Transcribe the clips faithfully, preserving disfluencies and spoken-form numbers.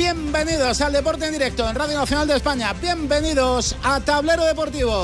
Bienvenidos al Deporte en Directo en Radio Nacional de España. Bienvenidos a Tablero Deportivo.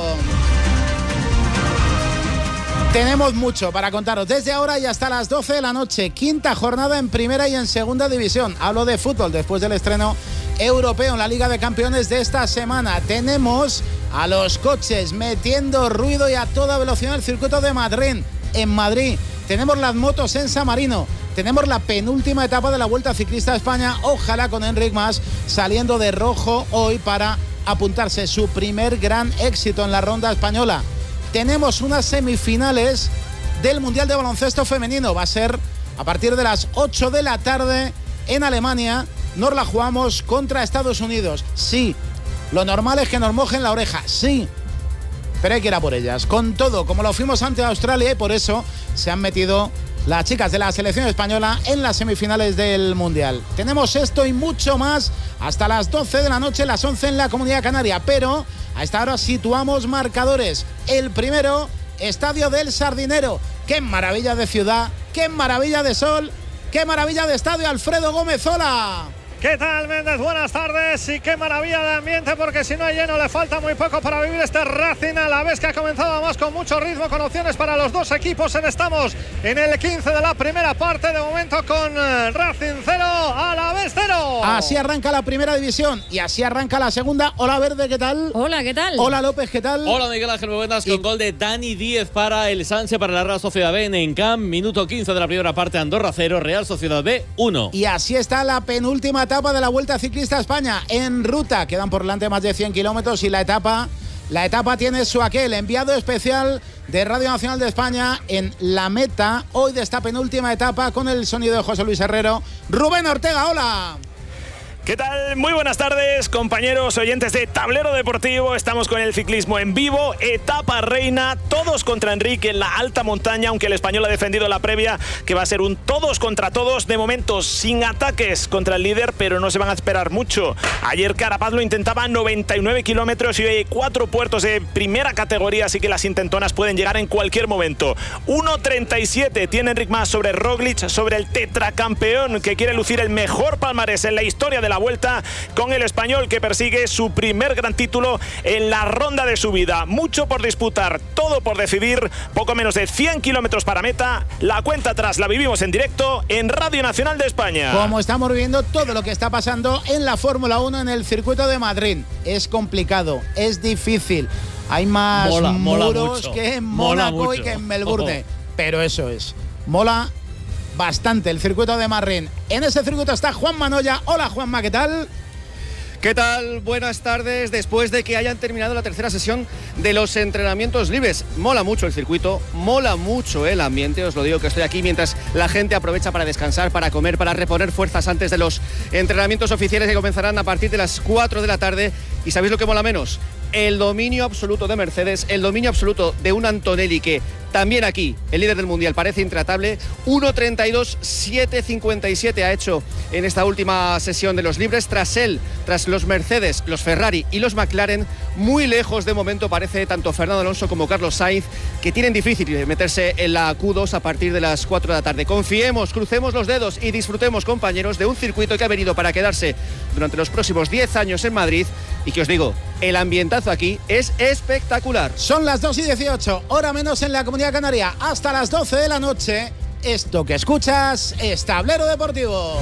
Tenemos mucho para contaros desde ahora y hasta las doce de la noche. Quinta jornada en primera y en segunda división. Hablo de fútbol después del estreno europeo en la Liga de Campeones de esta semana. Tenemos a los coches metiendo ruido y a toda velocidad en el circuito de Madrid. En Madrid tenemos las motos en San Marino. Tenemos la penúltima etapa de la Vuelta Ciclista a España. Ojalá con Enric Mas saliendo de rojo hoy para apuntarse su primer gran éxito en la ronda española. Tenemos unas semifinales del Mundial de Baloncesto Femenino. Va a ser a partir de las ocho de la tarde en Alemania. Nos la jugamos contra Estados Unidos. Sí, lo normal es que nos mojen la oreja. Sí, pero hay que ir a por ellas. Con todo, como lo fuimos ante Australia, y por eso se han metido las chicas de la selección española en las semifinales del Mundial. Tenemos esto y mucho más hasta las doce de la noche, las once en la Comunidad Canaria. Pero a esta hora situamos marcadores. El primero, Estadio del Sardinero. ¡Qué maravilla de ciudad! ¡Qué maravilla de sol! ¡Qué maravilla de estadio! Alfredo Gómez, hola. ¿Qué tal, Méndez? Buenas tardes y qué maravilla de ambiente, porque si no hay lleno le falta muy poco para vivir este Racing a la vez que ha comenzado más con mucho ritmo, con opciones para los dos equipos. Estamos en el quince de la primera parte, de momento con Racing cero, a la vez cero. Así arranca la primera división y así arranca la segunda. Hola Verde, ¿qué tal? Hola, ¿qué tal? Hola López, ¿qué tal? Hola Miguel Ángel, muy buenas, con y... gol de Dani Díez para el Sanse, para la Real Sociedad B en Encamp. Minuto quince de la primera parte, Andorra cero, Real Sociedad B uno. Y así está la penúltima etapa de la Vuelta Ciclista a España en ruta. Quedan por delante más de cien kilómetros y la etapa, la etapa tiene su aquel. Enviado especial de Radio Nacional de España en la meta hoy de esta penúltima etapa con el sonido de José Luis Herrero. Rubén Ortega, hola. ¿Qué tal? Muy buenas tardes, compañeros oyentes de Tablero Deportivo. Estamos con el ciclismo en vivo, etapa reina, todos contra Enrique en la alta montaña, aunque el español ha defendido la previa, que va a ser un todos contra todos, de momento sin ataques contra el líder, pero no se van a esperar mucho. Ayer Carapaz lo intentaba noventa y nueve kilómetros y hoy hay cuatro puertos de primera categoría, así que las intentonas pueden llegar en cualquier momento. uno treinta y siete tiene Enric Mas sobre Roglic, sobre el tetracampeón que quiere lucir el mejor palmarés en la historia de la Vuelta, con el español que persigue su primer gran título en la ronda de su vida. Mucho por disputar, todo por decidir, poco menos de cien kilómetros para meta. La cuenta atrás la vivimos en directo en Radio Nacional de España. Como estamos viendo todo lo que está pasando en la Fórmula uno en el circuito de Madrid. Es complicado, es difícil. Hay más mola, muros mola que en Mónaco y que en Melbourne. Oh. Pero eso es, mola bastante el circuito de Madrid. En ese circuito está Juan Manoya. Hola Juanma, ¿qué tal? ¿Qué tal? Buenas tardes. Después de que hayan terminado la tercera sesión de los entrenamientos libres, mola mucho el circuito, mola mucho el ambiente. Os lo digo que estoy aquí mientras la gente aprovecha para descansar, para comer, para reponer fuerzas antes de los entrenamientos oficiales que comenzarán a partir de las cuatro de la tarde. ¿Y sabéis lo que mola menos? El dominio absoluto de Mercedes, el dominio absoluto de un Antonelli que también aquí, el líder del Mundial, parece intratable. uno treinta y dos, siete cincuenta y siete ha hecho en esta última sesión de los libres. Tras él, tras los Mercedes, los Ferrari y los McLaren, muy lejos de momento parece tanto Fernando Alonso como Carlos Sainz, que tienen difícil meterse en la Q dos a partir de las cuatro de la tarde. Confiemos, crucemos los dedos y disfrutemos, compañeros, de un circuito que ha venido para quedarse durante los próximos diez años en Madrid y que os digo, el ambientazo aquí es espectacular. Son las dos y dieciocho, hora menos en la Comunidad Canaria. Hasta las doce de la noche, esto que escuchas es Tablero Deportivo.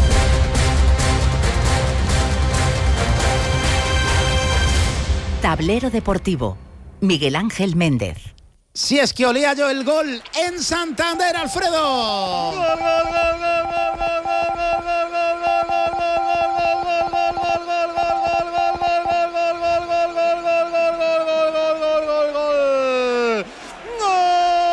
Tablero Deportivo, Miguel Ángel Méndez. Si es que olía yo el gol en Santander, Alfredo. ¡Gol, gol,